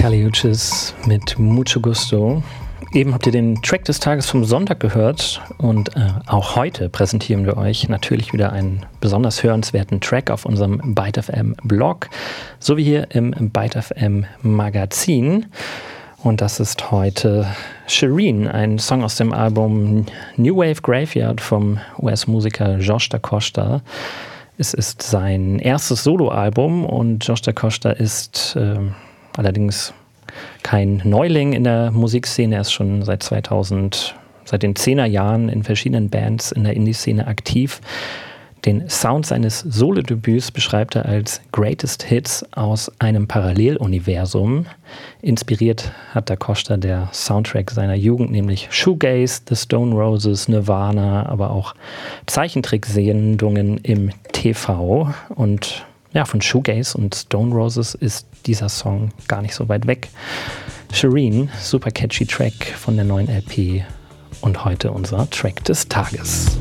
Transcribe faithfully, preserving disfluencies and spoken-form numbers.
Kali Uchis mit Mucho Gusto. Eben habt ihr den Track des Tages vom Sonntag gehört und äh, auch heute präsentieren wir euch natürlich wieder einen besonders hörenswerten Track auf unserem Byte F M Blog, sowie hier im Byte F M Magazin. Und das ist heute Shireen, ein Song aus dem Album New Wave Graveyard vom U S-Musiker Josh DaCosta. Es ist sein erstes Soloalbum und Josh DaCosta ist äh, allerdings kein Neuling in der Musikszene. Er ist schon seit zweitausend, seit den zehner Jahren in verschiedenen Bands in der Indie-Szene aktiv. Den Sound seines Solo-Debüts beschreibt er als Greatest Hits aus einem Paralleluniversum. Inspiriert hat DaCosta der Soundtrack seiner Jugend, nämlich Shoegaze, The Stone Roses, Nirvana, aber auch Zeichentricksendungen im T V. Und ja, von Shoegaze und Stone Roses ist dieser Song gar nicht so weit weg. Shireen, super catchy Track von der neuen L P und heute unser Track des Tages.